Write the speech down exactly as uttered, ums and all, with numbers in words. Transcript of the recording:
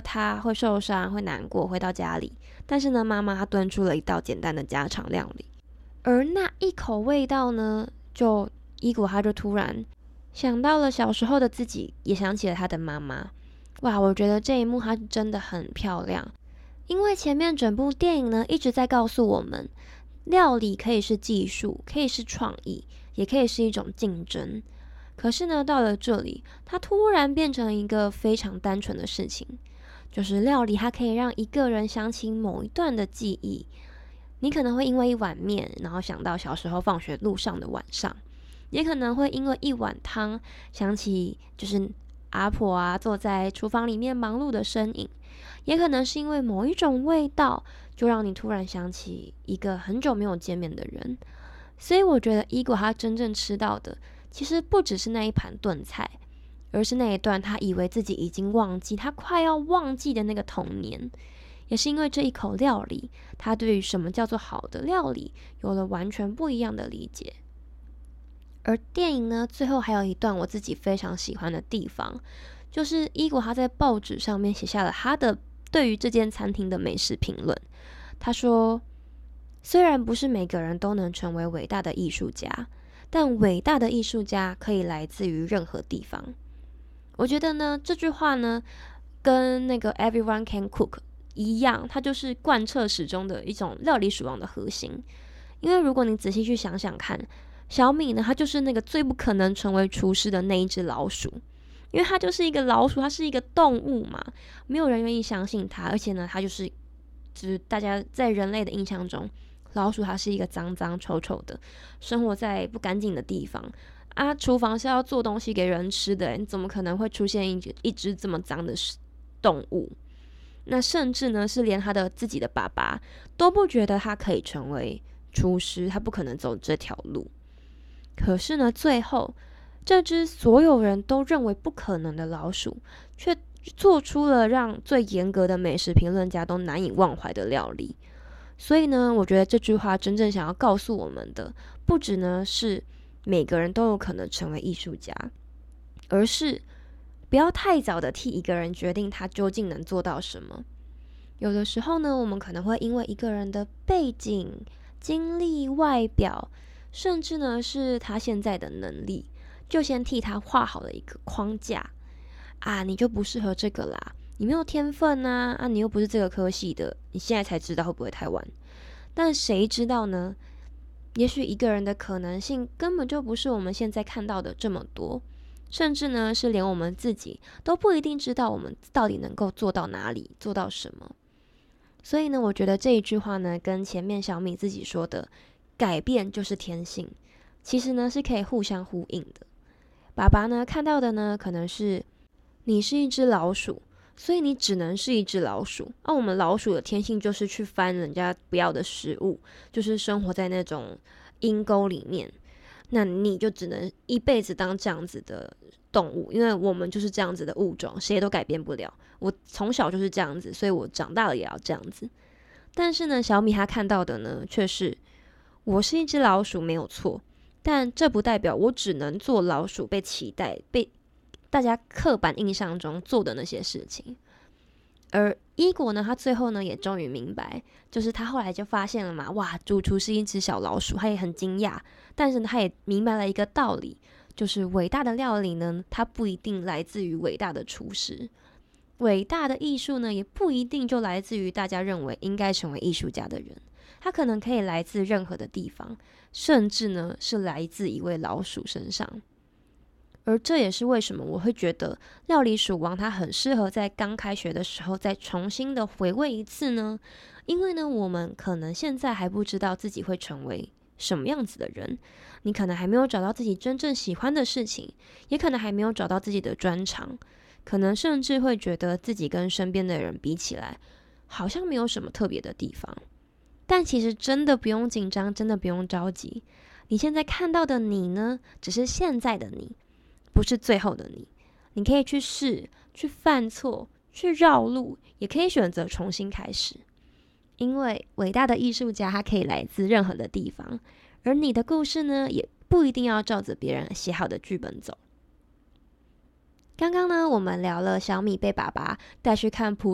他会受伤会难过回到家里，但是呢妈妈她炖出了一道简单的家常料理，而那一口味道呢，就伊果他就突然想到了小时候的自己，也想起了他的妈妈。哇，我觉得这一幕它真的很漂亮，因为前面整部电影呢一直在告诉我们，料理可以是技术，可以是创意，也可以是一种竞争。可是呢，到了这里，它突然变成一个非常单纯的事情，就是料理它可以让一个人想起某一段的记忆。你可能会因为一碗面，然后想到小时候放学路上的晚上，也可能会因为一碗汤想起就是阿婆啊坐在厨房里面忙碌的身影，也可能是因为某一种味道，就让你突然想起一个很久没有见面的人。所以我觉得伊果他真正吃到的，其实不只是那一盘炖菜，而是那一段他以为自己已经忘记，他快要忘记的那个童年。也是因为这一口料理，他对于什么叫做好的料理有了完全不一样的理解。而电影呢，最后还有一段我自己非常喜欢的地方，就是伊果他在报纸上面写下了他的对于这间餐厅的美食评论。他说，虽然不是每个人都能成为伟大的艺术家，但伟大的艺术家可以来自于任何地方。我觉得呢，这句话呢，跟那个 Everyone Can Cook 一样，它就是贯彻始终的一种料理鼠王的核心。因为如果你仔细去想想看，小米呢，它就是那个最不可能成为厨师的那一只老鼠，因为它就是一个老鼠，它是一个动物嘛，没有人愿意相信它，而且呢，它就是就是大家在人类的印象中，老鼠它是一个脏脏臭臭的，生活在不干净的地方啊。厨房是要做东西给人吃的，你怎么可能会出现一一只这么脏的动物？那甚至呢，是连他的自己的爸爸都不觉得他可以成为厨师，他不可能走这条路。可是呢，最后这只所有人都认为不可能的老鼠，却做出了让最严格的美食评论家都难以忘怀的料理。所以呢，我觉得这句话真正想要告诉我们的，不只呢是每个人都有可能成为艺术家，而是不要太早的替一个人决定他究竟能做到什么。有的时候呢，我们可能会因为一个人的背景、经历、外表，甚至呢是他现在的能力，就先替他画好了一个框架啊，你就不适合这个啦，你没有天分啊，啊你又不是这个科系的，你现在才知道会不会太晚？但谁知道呢？也许一个人的可能性根本就不是我们现在看到的这么多，甚至呢是连我们自己都不一定知道我们到底能够做到哪里，做到什么。所以呢，我觉得这一句话呢，跟前面小米自己说的改变就是天性，其实呢是可以互相呼应的。爸爸呢看到的呢，可能是你是一只老鼠，所以你只能是一只老鼠。而、啊、我们老鼠的天性就是去翻人家不要的食物，就是生活在那种阴沟里面。那你就只能一辈子当这样子的动物，因为我们就是这样子的物种，谁都改变不了。我从小就是这样子，所以我长大了也要这样子。但是呢，小米他看到的呢，却是我是一只老鼠没有错，但这不代表我只能做老鼠被期待、被大家刻板印象中做的那些事情。而伊果呢，他最后呢也终于明白，就是他后来就发现了嘛，哇，主厨是一只小老鼠，他也很惊讶，但是他也明白了一个道理，就是伟大的料理呢，它不一定来自于伟大的厨师，伟大的艺术呢，也不一定就来自于大家认为应该成为艺术家的人，它可能可以来自任何的地方，甚至呢是来自一位老鼠身上。而这也是为什么我会觉得料理鼠王它很适合在刚开学的时候再重新的回味一次呢？因为呢，我们可能现在还不知道自己会成为什么样子的人，你可能还没有找到自己真正喜欢的事情，也可能还没有找到自己的专长，可能甚至会觉得自己跟身边的人比起来，好像没有什么特别的地方。但其实真的不用紧张，真的不用着急。你现在看到的你呢，只是现在的你，不是最后的你。你可以去试，去犯错，去绕路，也可以选择重新开始。因为伟大的艺术家，他可以来自任何的地方，而你的故事呢，也不一定要照着别人写好的剧本走。刚刚呢，我们聊了小米被爸爸带去看葡